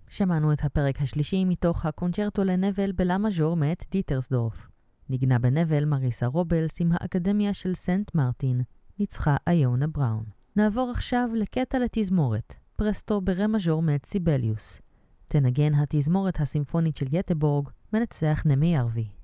שמענו את הפרק השלישי מתוך הקונצ'רטו לנבל בלה מז'ור מאת דיטרסדורף. נגנה בנבל מריסה רובלס עם האקדמיה של סנט מרטין, ניצחה איונה בראון. נעבור עכשיו לקטע לתזמורת, פרסטו ברה מז'ור מאת סיבליוס. תנגן התזמורת הסימפונית של יטבורג, מנצח נמי ירבי.